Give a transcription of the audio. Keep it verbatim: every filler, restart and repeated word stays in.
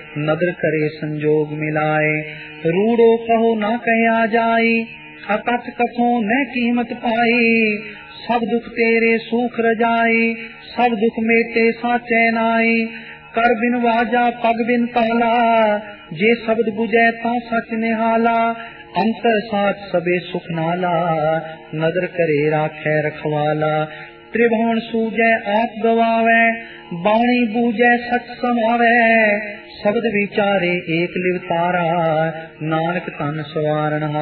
नदर करे संजोग मिलाए। रूड़ो कहो ना कहया जाई, अकथ कथो न कीमत पाई। सब दुख तेरे सूख रजाई, सब दुख मेटे साचे नाई। कर बिन वाजा पग बिन ताला, जे शब्द बुझे ता सच निहाला। अंतर साथ सबे सुख नाला, नदर करे राखे रखवाला। त्रिभुवन सूझे आप गवावे, बाणी बूझे सच समावे। शब्द विचारे एक लिवतारा, नानक तन सवारण हारा।